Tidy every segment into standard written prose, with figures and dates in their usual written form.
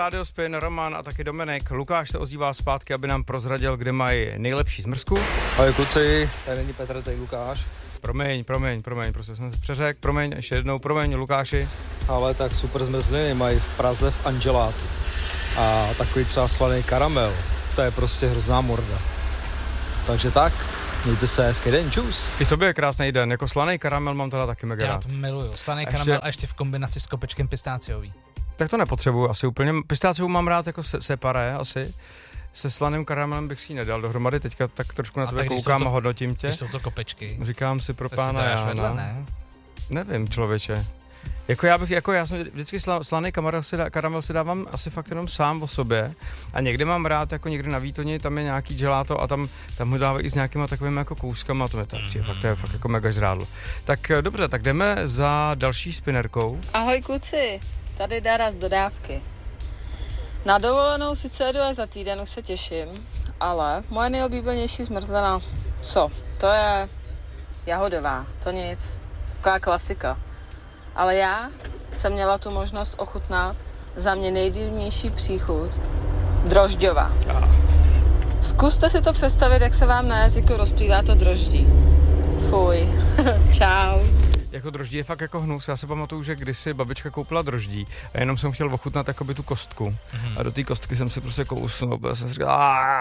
Rádio Spin, Roman a taky Dominik. Lukáš se ozývá zpátky, aby nám prozradil, kde mají nejlepší zmrzku. Ahoj kluci, tady není Petr, tady Lukáš. Promiň, prostě jsem se přeřekl, promiň, ještě jednou, promiň, Lukáši. Ale tak super zmrzliny mají v Praze v Angelátu. A takový třeba slaný karamel, to je prostě hrozná morda. Takže tak, mějte se hezký den, čus. I tobě je krásný den, jako slaný karamel mám teda taky mega rád. Já to miluju, slaný karamel a ještě v kombinaci s kopečkem pistáciový. Tak to nepotřebuju asi úplně, pistáciovou mám rád jako separé asi. Se slaným karamelem bych si ji nedal dohromady, teďka tak trošku na tebe koukám a hodnotím tě. Když jsou to kopečky. Říkám si pro to pána Jána. Vedle, ne? Nevím, člověče. Já jsem vždycky slaný karamel si dávám asi fakt jenom sám o sobě a někdy mám rád, jako někdy na Výtoni, tam je nějaký gelato a tam ho dávají i s nějakýma takovými jako kouskama, to je fakt jako mega žrádlo. Tak dobře, tak jdeme za další spinerkou. Ahoj kluci, tady Dara z dodávky. Na dovolenou sice jedu až za týden, už se těším, ale moje nejoblíbenější zmrzlina, co? To je jahodová, to nic, taková klasika. Ale já jsem měla tu možnost ochutnat za mě nejdivnější příchuť, drožďová. Zkuste si to představit, jak se vám na jazyku rozplývá to droždí. Fuj, čau. Jako droždí je fakt jako hnus. Já si pamatuju, že kdysi babička koupila droždí a jenom jsem chtěl ochutnat jakoby tu kostku. A do té kostky jsem si prostě kousnul. A jsem si říkal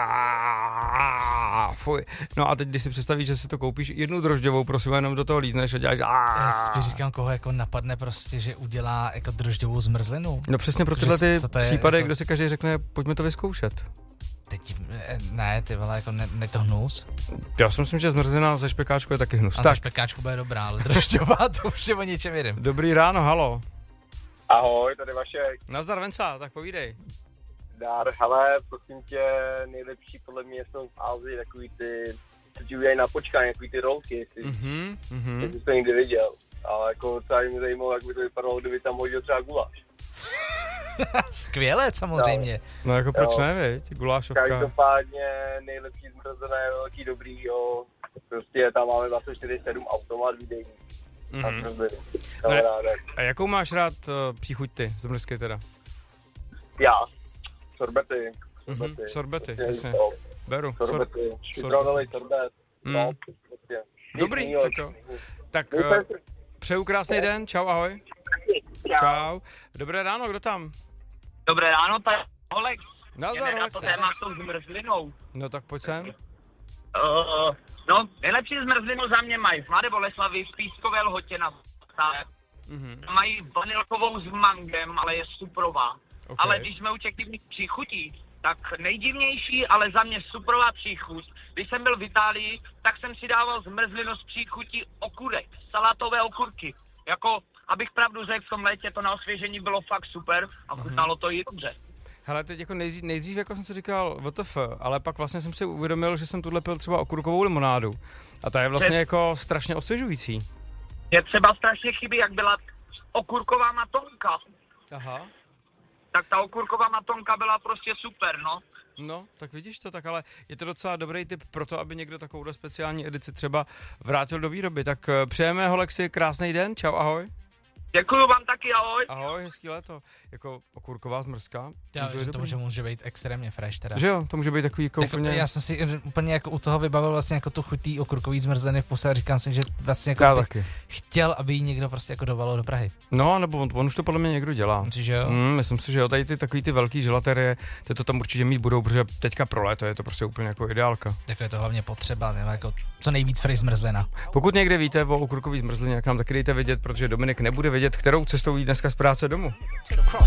fuj. No a teď, když si představíš, že si to koupíš jednu drožďovou, prosím, jenom do toho lítneš a děláš Já spíš říkám, koho jako napadne prostě, že udělá jako drožďovou zmrzlinu. No přesně pro tyhle ty případy, jako... kdo si každý řekne, pojďme to vyzkoušet. Teď, ne, ty vole, jako ne to hnus. Já si myslím, že zmrzlina ze špekáčku je taky hnus. A za špekáčku bude dobrá, ale drožďová, to už je o něčem jedem. Dobrý ráno, halo. Ahoj, tady Vašek. Nazdar Venca, tak povídej. Dár, hele, prosím tě, nejlepší podle mě jsou v Ázii takový ty, co ti udělají na počkání, takový ty rolky, jestli jsi to někdy viděl. Ale jako třeba mě zajímalo, jak by to vypadalo, kdyby tam hodil třeba guláš. Skvěle, samozřejmě. No jako proč ne, viď? Gulášovka. Každopádně nejlepší zmrzené, velký dobrý, jo. Prostě tam máme 24/7 automat výdejní. A jakou máš rád příchuť ty, zmrzky teda? Já. Sorbety. Sorbety, jasně. Beru. Sorbety. Švitrový sorbet. No, prostě. Dobrý, tak přeju krásný den, čau, ahoj. Čau. Dobré ráno, kdo tam? Dobré ráno, tak Olek. Nazdar, na to téma s tou zmrzlinou. No tak pojď sem. No, nejlepší zmrzlinu za mě mají v Mladé Boleslavi, v Pískové Lhotě na Mají vanilkovou s mangem, ale je suprová. Okay. Ale když jsme u těch divných příchutí, tak nejdivnější, ale za mě suprová příchuť. Když jsem byl v Itálii, tak jsem si dával zmrzlinu s příchutí okurek, salátové okurky. Jako, abych pravdu řekl, v tom létě to na osvěžení bylo fakt super a chutnalo to i dobře. Hele, teď jako nejdřív jako jsem si říkal WTF, ale pak vlastně jsem si uvědomil, že jsem tuhle pil třeba okurkovou limonádu. A ta je vlastně jako strašně osvěžující. Je třeba strašně chybí, jak byla okurková matonka. Aha. Tak ta okurková matonka byla prostě super, no. No, tak vidíš to, tak ale je to docela dobrý tip pro to, aby někdo takovou speciální edici třeba vrátil do výroby. Tak přejeme Holexi krásný den, čau, ahoj. Děkuju vám taky, ahoj. Ahoj, hezký léto. Jako okurková zmrzka. To může být extrémně fresh teda. Že jo, to může být takový jako úplně... Já jsem si úplně jako u toho vybavil vlastně jako tu chutí okurkový zmrzliny v puse a říkám si, že vlastně jako bych chtěl, aby ji někdo prostě jako dovalil do Prahy. No, nebo on už to podle mě někdo dělá. Myslíš, že jo? Myslím si, že jo, tady ty takový ty velký želaterie, ty to tam určitě mít budou, protože teďka pro léto je to prostě úplně jako ideálka. Jako je to hlavně potřeba, nebo jako co nejvíc fresh zmrzlina. Pokud někde víte o okurkový zmrzlině, jak nám taky dejte vědět, protože Dominik nebude vědět, kterou cestou jít dneska z práce domů.